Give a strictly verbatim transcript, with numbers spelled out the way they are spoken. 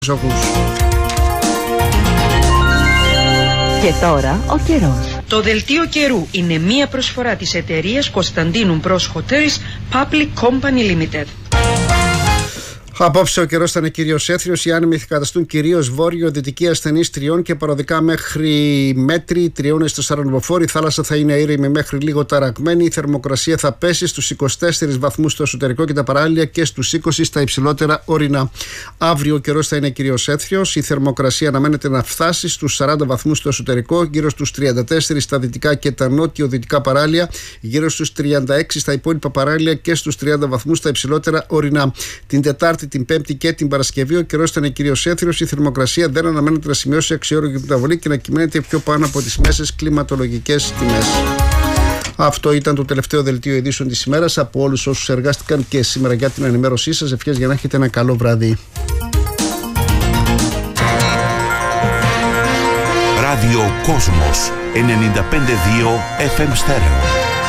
Και τώρα ο καιρός. Το δελτίο καιρού είναι μία προσφορά της εταιρείας Κωνσταντίνου Μπρος Hotels Public Company Limited. Απόψε ο καιρός θα είναι κυρίως έθριος. Οι άνεμοι θα καταστούν κυρίως βόρειο-δυτική, ασθενής τριών και παροδικά μέχρι μέτρη τριών στο Σαρανομοφόρη. Η θάλασσα θα είναι ήρεμη μέχρι λίγο ταραγμένη. Η θερμοκρασία θα πέσει στους είκοσι τέσσερις βαθμούς στο εσωτερικό και τα παράλια και στους είκοσι στα υψηλότερα ορεινά. Αύριο ο καιρός θα είναι κυρίως έθριος. Η θερμοκρασία αναμένεται να φτάσει στους σαράντα βαθμούς στο εσωτερικό, γύρω στους τριάντα τέσσερα στα δυτικά και τα νότιο-δυτικά παράλια, γύρω στους τριάντα έξι στα υπόλοιπα παράλια και στους τριάντα βαθμούς στα υψηλότερα ορεινά. Την Τετάρτη, την Πέμπτη και την Παρασκευή ο καιρός θα είναι κυρίως έθριος. Η θερμοκρασία δεν αναμένεται να σημειώσει αξιόλογη μεταβολή και να κυμαίνεται πιο πάνω από τις μέσες κλιματολογικές τιμές. Αυτό ήταν το τελευταίο δελτίο ειδήσεων της ημέρας. Από όλους όσους εργάστηκαν και σήμερα για την ενημέρωσή σας, ευχές για να έχετε ένα καλό βράδυ. Ράδιο Κόσμος ενενήντα πέντε δύο εφ εμ Στέρεο.